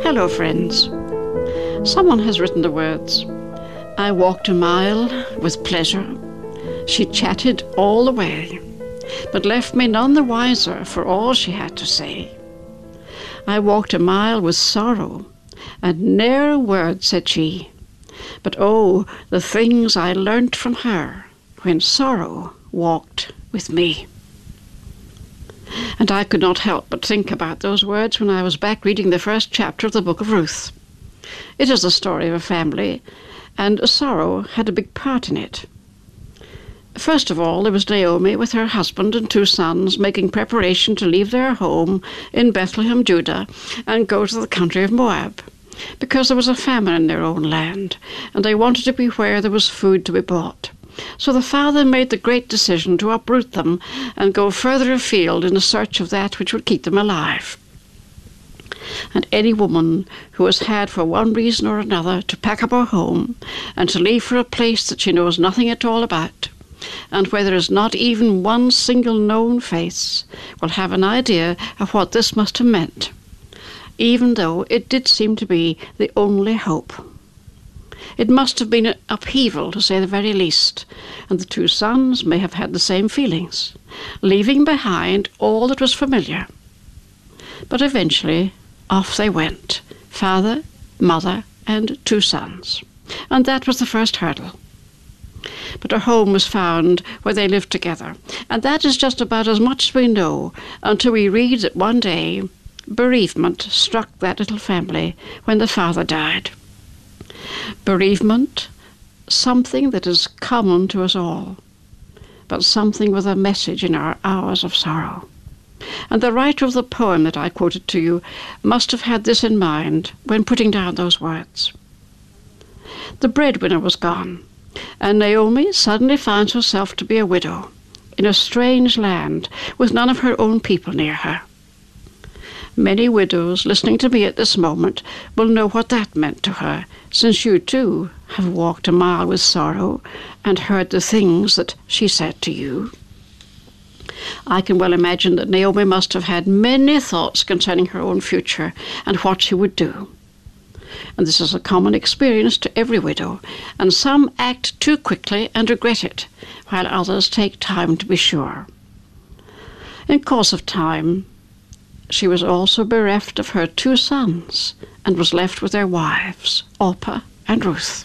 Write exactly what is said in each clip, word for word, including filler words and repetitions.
Hello, friends. Someone has written the words, "I walked a mile with pleasure. She chatted all the way, but left me none the wiser for all she had to say. I walked a mile with sorrow, and ne'er a word said she. But oh, the things I learnt from her when sorrow walked with me." And I could not help but think about those words when I was back reading the first chapter of the book of Ruth. It is the story of a family, and sorrow had a big part in it. First of all, there was Naomi with her husband and two sons making preparation to leave their home in Bethlehem, Judah, and go to the country of Moab, because there was a famine in their own land, and they wanted to be where there was food to be bought. So the father made the great decision to uproot them and go further afield in the search of that which would keep them alive. And any woman who has had for one reason or another to pack up her home and to leave for a place that she knows nothing at all about, and where there is not even one single known face, will have an idea of what this must have meant, even though it did seem to be the only hope. It must have been an upheaval, to say the very least, and the two sons may have had the same feelings, leaving behind all that was familiar. But eventually off they went, father, mother, and two sons, and that was the first hurdle. But a home was found where they lived together, and that is just about as much as we know until we read that one day bereavement struck that little family when the father died. Bereavement, something that is common to us all, but something with a message in our hours of sorrow. And the writer of the poem that I quoted to you must have had this in mind when putting down those words. The breadwinner was gone, and Naomi suddenly finds herself to be a widow in a strange land with none of her own people near her. Many widows listening to me at this moment will know what that meant to her, since you too have walked a mile with sorrow and heard the things that she said to you. I can well imagine that Naomi must have had many thoughts concerning her own future and what she would do. And this is a common experience to every widow, and some act too quickly and regret it, while others take time to be sure. In course of time, she was also bereft of her two sons, and was left with their wives, Orpah and Ruth.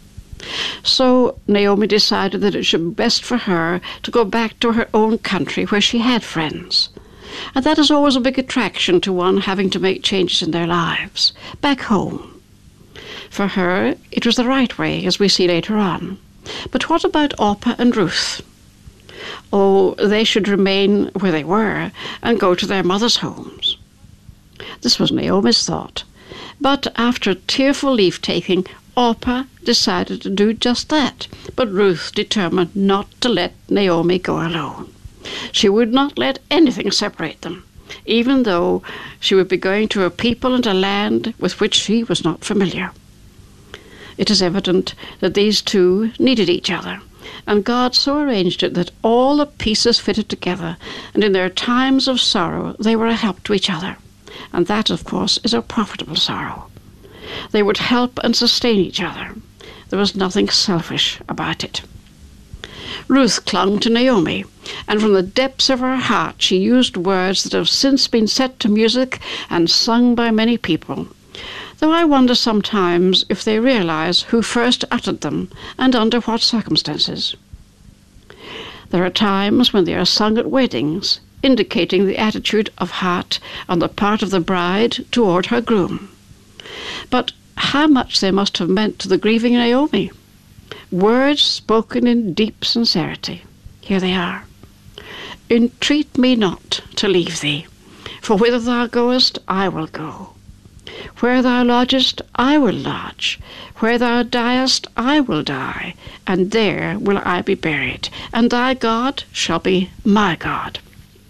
So Naomi decided that it should be best for her to go back to her own country where she had friends. And that is always a big attraction to one having to make changes in their lives, back home. For her, it was the right way, as we see later on. But what about Orpah and Ruth? Oh, they should remain where they were and go to their mothers' homes. This was Naomi's thought. But after tearful leave-taking, Orpah decided to do just that, but Ruth determined not to let Naomi go alone. She would not let anything separate them, even though she would be going to a people and a land with which she was not familiar. It is evident that these two needed each other, and God so arranged it that all the pieces fitted together, and in their times of sorrow they were a help to each other. And that, of course, is a profitable sorrow. They would help and sustain each other. There was nothing selfish about it. Ruth clung to Naomi, and from the depths of her heart she used words that have since been set to music and sung by many people, though I wonder sometimes if they realize who first uttered them and under what circumstances. There are times when they are sung at weddings, indicating the attitude of heart on the part of the bride toward her groom. But how much they must have meant to the grieving Naomi. Words spoken in deep sincerity. Here they are. "Entreat me not to leave thee, for whither thou goest, I will go. Where thou lodgest, I will lodge. Where thou diest, I will die, and there will I be buried, and thy God shall be my God."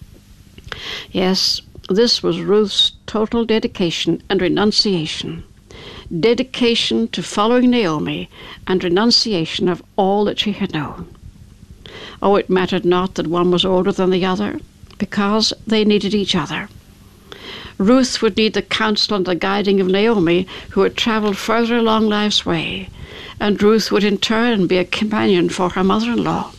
Yes, this was Ruth's total dedication and renunciation. Dedication to following Naomi and renunciation of all that she had known. Oh, it mattered not that one was older than the other, because they needed each other. Ruth would need the counsel and the guiding of Naomi, who had travelled further along life's way, and Ruth would in turn be a companion for her mother-in-law.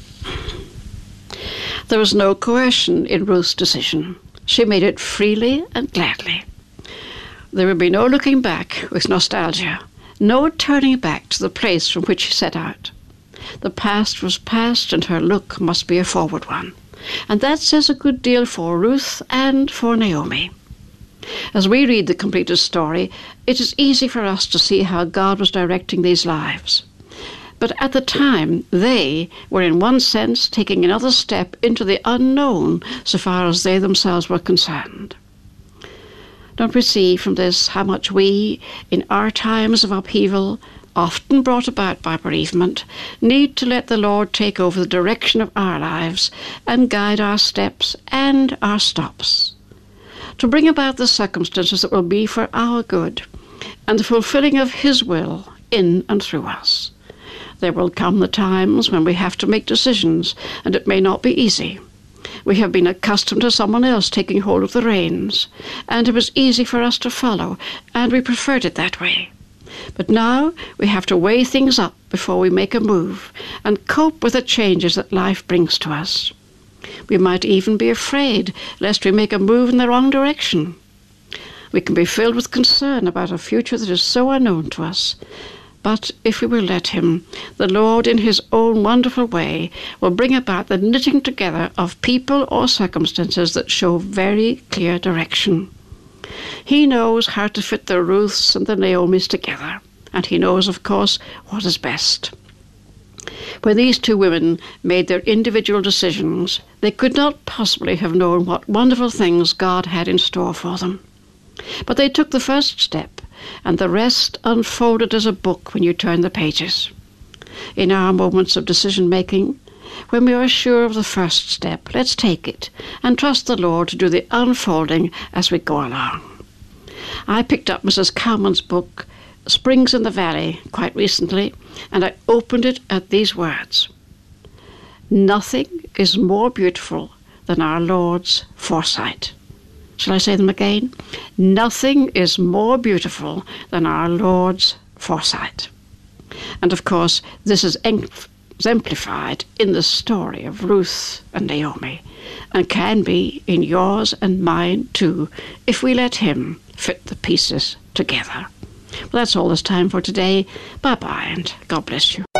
There was no coercion in Ruth's decision. She made it freely and gladly. There would be no looking back with nostalgia, no turning back to the place from which she set out. The past was past, and her look must be a forward one. And that says a good deal for Ruth and for Naomi. As we read the completed story, it is easy for us to see how God was directing these lives. But at the time, they were in one sense taking another step into the unknown so far as they themselves were concerned. Don't we see from this how much we, in our times of upheaval, often brought about by bereavement, need to let the Lord take over the direction of our lives and guide our steps and our stops, to bring about the circumstances that will be for our good and the fulfilling of His will in and through us. There will come the times when we have to make decisions, and it may not be easy. We have been accustomed to someone else taking hold of the reins, and it was easy for us to follow, and we preferred it that way. But now we have to weigh things up before we make a move and cope with the changes that life brings to us. We might even be afraid lest we make a move in the wrong direction. We can be filled with concern about a future that is so unknown to us. But if we will let Him, the Lord in His own wonderful way will bring about the knitting together of people or circumstances that show very clear direction. He knows how to fit the Ruths and the Naomis together, and He knows, of course, what is best. When these two women made their individual decisions, they could not possibly have known what wonderful things God had in store for them. But they took the first step, and the rest unfolded as a book when you turn the pages. In our moments of decision-making, when we are sure of the first step, let's take it and trust the Lord to do the unfolding as we go along. I picked up Missus Cowman's book, Springs in the Valley, quite recently, and I opened it at these words: "Nothing is more beautiful than our Lord's foresight." Shall I say them again? Nothing is more beautiful than our Lord's foresight. And of course, this is exemplified in the story of Ruth and Naomi, and can be in yours and mine too, if we let Him fit the pieces together. Well, that's all there's time for today. Bye-bye, and God bless you.